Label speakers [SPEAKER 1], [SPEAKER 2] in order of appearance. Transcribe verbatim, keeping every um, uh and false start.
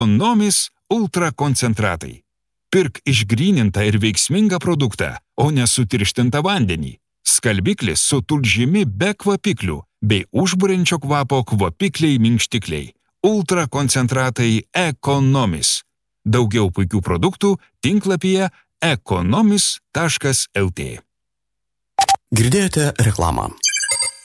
[SPEAKER 1] Ekonomis ultra koncentratai. Pirk išgrynintą ir veiksmingą produktą, o ne sutirštintą vandenį. Skalbiklis su tulžimi be kvapiklių bei užburiančio kvapo kvapikliai minkštikliai. Ultra koncentratai Ekonomis. Daugiau puikių produktų tinklapyje ekonomis taškas lt.
[SPEAKER 2] Girdėjote reklamą.